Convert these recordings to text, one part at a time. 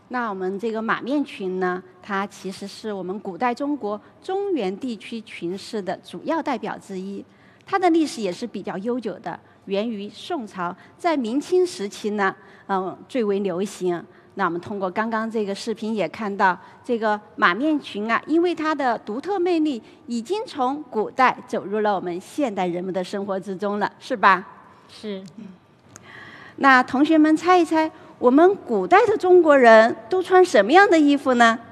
那我们这个马面裙呢，它其实是我们古代中国中原地区裙饰的主要代表之一。它的历史也是比较悠久的，源于宋朝，在明清时期呢，最为流行。那我们通过刚刚这个视频也看到，这个马面裙啊，因为它的独特魅力，已经从古代走入了我们现代人们的生活之中了，是吧？ 是。 那同学们猜一猜，我们古代的中国人都穿什么样的衣服呢？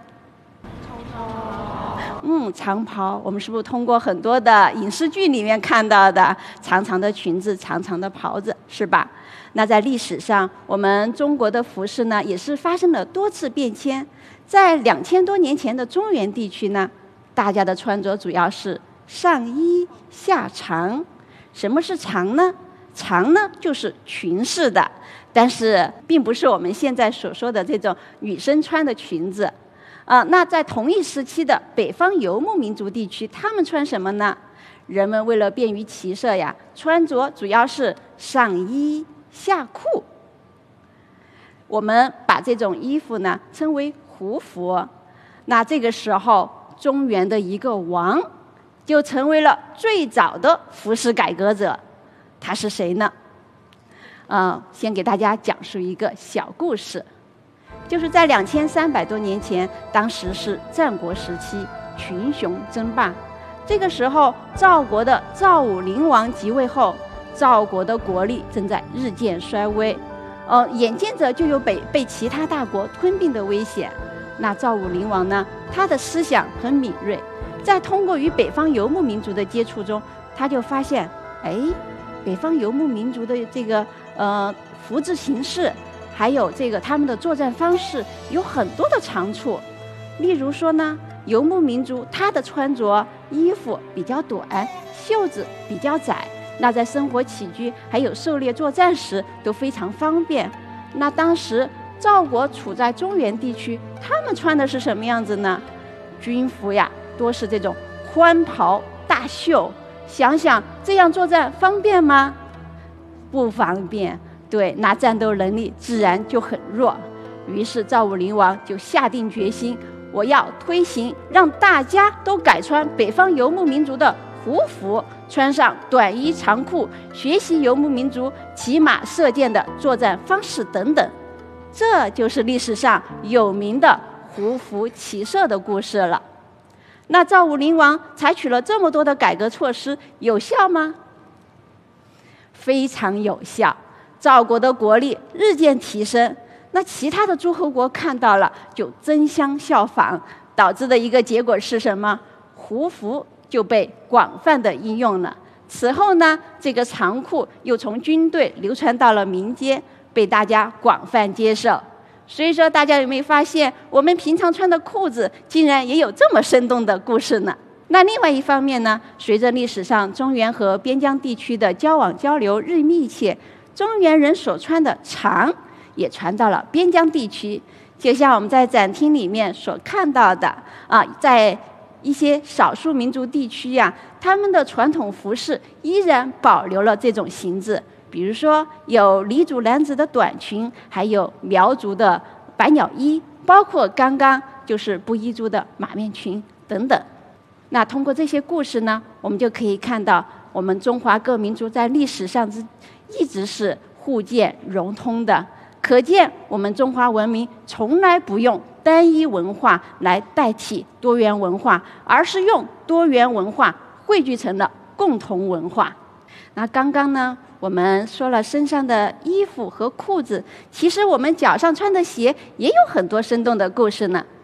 长袍。我们是不是通过很多的影视剧里面看到的长长的裙子、长长的袍子，是吧？那在历史上，我们中国的服饰呢，也是发生了多次变迁。在2000多年前的中原地区呢，大家的穿着主要是上衣下长。什么是长呢？长呢就是裙式的，但是并不是我们现在所说的这种女生穿的裙子。那在同一时期的北方游牧民族地区，他们穿什么呢？人们为了便于骑射呀，穿着主要是上衣下裤。我们把这种衣服呢称为胡服。那这个时候，中原的一个王就成为了最早的服饰改革者。他是谁呢？先给大家讲述一个小故事。就是在2300多年前，当时是战国时期，群雄争霸。这个时候，赵国的赵武灵王即位后，赵国的国力正在日渐衰微，眼见着就有被其他大国吞并的危险。那赵武灵王呢，他的思想很敏锐，在通过与北方游牧民族的接触中，他就发现，北方游牧民族的这个服制形式，还有这个他们的作战方式有很多的长处。例如说呢，游牧民族他的穿着衣服比较短，袖子比较窄，那在生活起居还有狩猎作战时都非常方便。那当时赵国处在中原地区，他们穿的是什么样子呢？军服呀，多是这种宽袍大袖。想想这样作战方便吗？不方便。对，那战斗能力自然就很弱。于是赵武灵王就下定决心，我要推行让大家都改穿北方游牧民族的胡服，穿上短衣长裤，学习游牧民族骑马射箭的作战方式等等。这就是历史上有名的胡服骑射的故事了。那赵武灵王采取了这么多的改革措施，有效吗？非常有效。赵国的国力日渐提升，那其他的诸侯国看到了就争相效仿，导致的一个结果是什么？胡服就被广泛的应用了。此后呢，这个长裤又从军队流传到了民间，被大家广泛接受。所以说，大家有没有发现，我们平常穿的裤子竟然也有这么生动的故事呢？那另外一方面呢，随着历史上中原和边疆地区的交往交流日密切，中原人所穿的长也传到了边疆地区。就像我们在展厅里面所看到的在一些少数民族地区呀，他们的传统服饰依然保留了这种形制。比如说有黎族男子的短裙，还有苗族的百鸟衣，包括刚刚就是布依族的马面裙等等。那通过这些故事呢，我们就可以看到我们中华各民族在历史上一直是互鉴融通的，可见我们中华文明从来不用单一文化来代替多元文化，而是用多元文化汇聚成了共同文化。那刚刚呢，我们说了身上的衣服和裤子，其实我们脚上穿的鞋也有很多生动的故事呢。